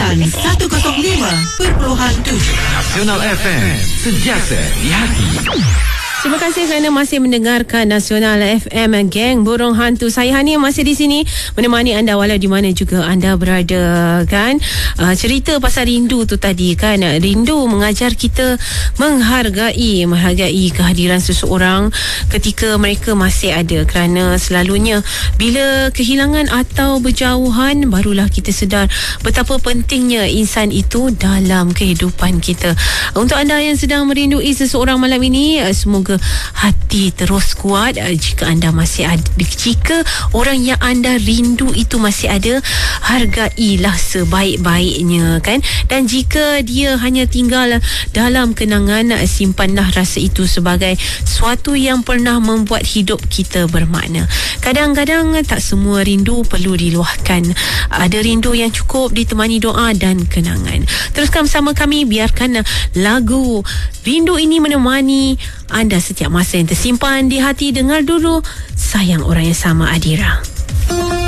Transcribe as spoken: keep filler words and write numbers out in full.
Perasan seratus lima perpuluhan tujuh Nasional F M, sentiasa di hati. Terima kasih kerana masih mendengarkan Nasional F M, geng Burung Hantu. Saya Hani masih di sini menemani anda walau di mana juga anda berada, kan. Uh, cerita pasal rindu tu tadi, kan. Rindu mengajar kita menghargai menghargai kehadiran seseorang ketika mereka masih ada, kerana selalunya bila kehilangan atau berjauhan barulah kita sedar betapa pentingnya insan itu dalam kehidupan kita. Untuk anda yang sedang merindui seseorang malam ini, semoga hati terus kuat. Jika anda masih ada, jika orang yang anda rindu itu masih ada, hargailah sebaik-baiknya, kan. Dan jika dia hanya tinggal dalam kenangan, simpanlah rasa itu sebagai suatu yang pernah membuat hidup kita bermakna. Kadang-kadang tak semua rindu perlu diluahkan. Ada rindu yang cukup ditemani doa dan kenangan. Teruskan bersama kami, biarkan lagu rindu ini menemani anda setiap masa yang tersimpan di hati. Dengar dulu Sayang Orang Yang Sama, Adira.